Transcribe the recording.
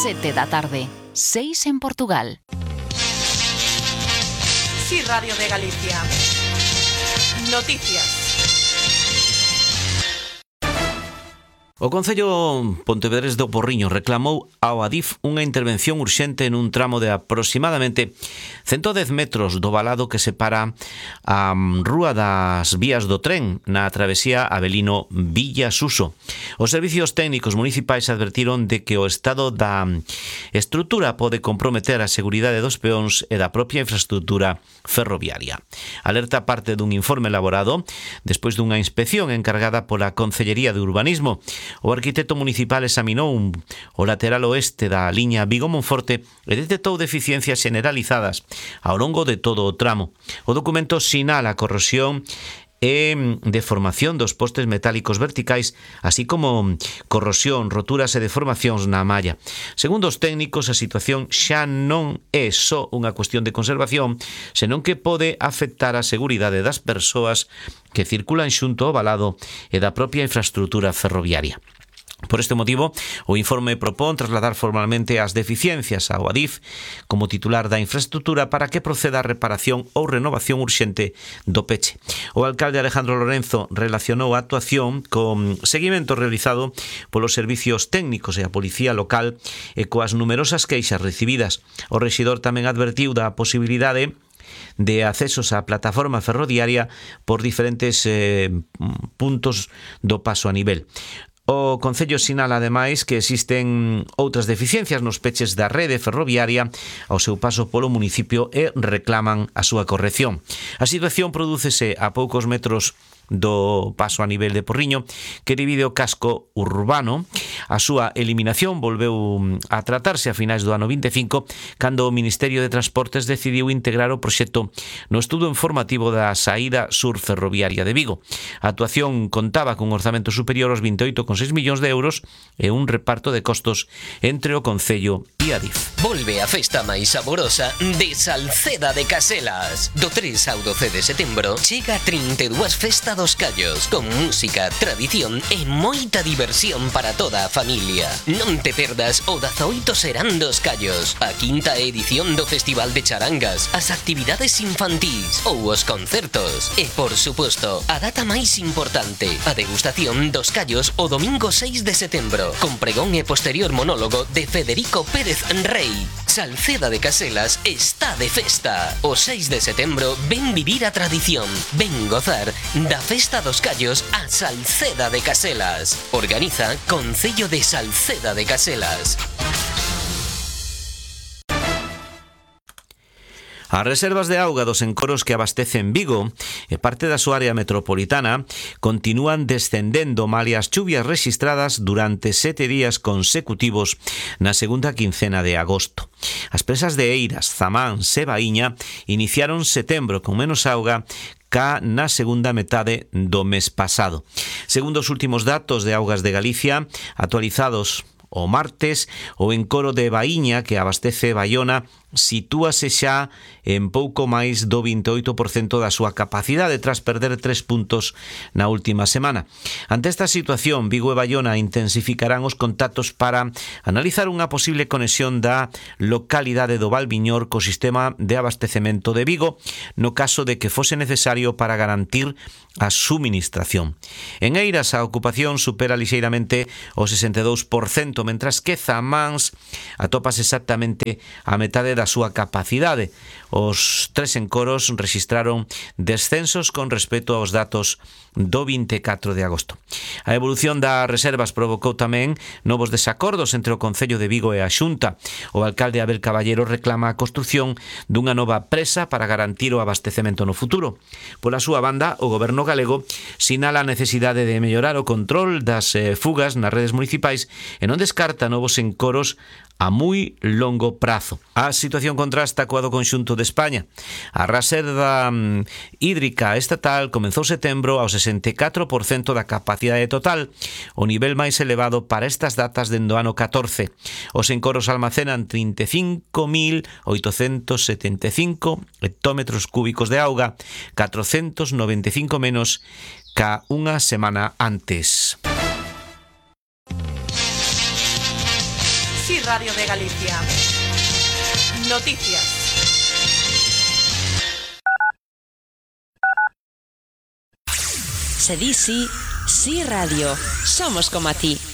7 da tarde, 6 en Portugal. Sí, Radio de Galicia. Noticias. O Concello pontevedrés do Porriño reclamou ao Adif unha intervención urxente nun tramo de aproximadamente 110 metros do valado que separa a rúa das vías do tren na travesía Avelino Villa Suso. Os servicios técnicos municipais advertiron de que o estado da estrutura pode comprometer a seguridade dos peóns e da propia infraestrutura ferroviaria. Alerta parte dun informe elaborado despois dunha inspección encargada pola Concellería de Urbanismo. O arquitecto municipal examinou o lateral oeste da liña Vigo-Monforte e detectou deficiencias generalizadas ao longo de todo o tramo. O documento sinala a corrosión e deformación dos postes metálicos verticais, así como corrosión, roturas e deformacións na malla. Segundo os técnicos, a situación xa non é só unha cuestión de conservación, senón que pode afectar a seguridade das persoas que circulan xunto ao valado e da propia infraestrutura ferroviaria. Por este motivo, o informe propón trasladar formalmente as deficiencias ao Adif como titular da infraestrutura para que proceda a reparación ou renovación urxente do peche. O alcalde Alejandro Lorenzo relacionou a actuación con seguimento realizado polos servicios técnicos e a policía local e coas numerosas queixas recibidas. O rexidor tamén advertiu da posibilidade de accesos á plataforma ferroviaria por diferentes puntos do paso a nivel. O Concello sinala ademais que existen outras deficiencias nos peches da rede ferroviaria ao seu paso polo municipio e reclaman a súa corrección. A situación prodúcese a poucos metros do paso a nivel de Porriño que divide o casco urbano. A súa eliminación volveu a tratarse a finais do ano 25 cando o Ministerio de Transportes decidiu integrar o proxecto no estudo informativo da saída sur ferroviaria de Vigo. A actuación contaba cun orzamento superior aos 28,6 millóns de euros e un reparto de costos entre o Concello e Adif. Volve a festa máis saborosa de Salceda de Caselas. Do 3 ao 12 de setembro chega 32 Festa dos Callos, con música, tradición e moita diversión para toda a familia. Non te perdas o 18 serán dos Callos, a quinta edición do Festival de Charangas, as actividades infantís ou os concertos. E, por suposto, a data máis importante, a degustación dos Callos o domingo 6 de setembro, con pregón e posterior monólogo de Federico Pérez Rey. Salceda de Caselas está de festa. O 6 de setembro ven vivir a tradición, ven gozar da Festa dos Callos a Salceda de Caselas. Organiza Concello de Salceda de Caselas. As reservas de auga dos encoros que abastecen Vigo e parte da súa área metropolitana continúan descendendo malia as chuvias rexistradas durante 7 días consecutivos na segunda quincena de agosto. As presas de Eiras, Zamán e Baíña iniciaron setembro con menos auga cá na segunda metade do mes pasado. Segundo os últimos datos de Augas de Galicia, actualizados o martes, o encoro de Baíña, que abastece Baiona, sitúase xa en pouco máis do 28% da súa capacidade tras perder 3 puntos na última semana. Ante esta situación, Vigo e Baiona intensificarán os contactos para analizar unha posible conexión da localidade do Valviñor co sistema de abastecemento de Vigo no caso de que fose necesario para garantir a suministración. En Eiras a ocupación supera lixeiramente o 62%, mentras que Zamáns atopas exactamente a metade da súa capacidade. Os 3 encoros rexistraron descensos con respecto aos datos do 24 de agosto. A evolución das reservas provocou tamén novos desacordos entre o Concello de Vigo e a Xunta. O alcalde Abel Caballero reclama a construción dunha nova presa para garantir o abastecemento no futuro. Pola súa banda, o goberno galego sinala a necesidade de mellorar o control das fugas nas redes municipais e non descarta novos encoros a moi longo prazo. A situación contrasta coa do conxunto de España. A reserva hídrica estatal comezou setembro ao 64% da capacidade total, o nivel máis elevado para estas datas dende o ano 14. Os encoros almacenan 35.875 hectómetros cúbicos de auga, 495 menos ca unha semana antes. Sí Radio de Galicia. Noticias. Se di sí, sí radio. Somos como a ti.